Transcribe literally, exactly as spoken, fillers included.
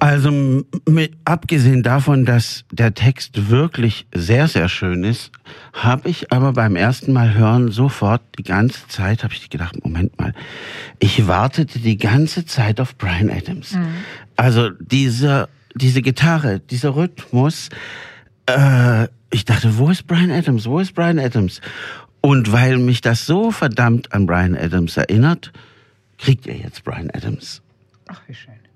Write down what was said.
Also m- mit, abgesehen davon, dass der Text wirklich sehr, sehr schön ist, habe ich aber beim ersten Mal hören sofort die ganze Zeit, habe ich gedacht, Moment mal, ich wartete die ganze Zeit auf Bryan Adams. Mhm. Also diese, diese Gitarre, dieser Rhythmus, äh, ich dachte, wo ist Bryan Adams, wo ist Bryan Adams? Und weil mich das so verdammt an Bryan Adams erinnert, kriegt ihr jetzt Bryan Adams. Ach, wie schön.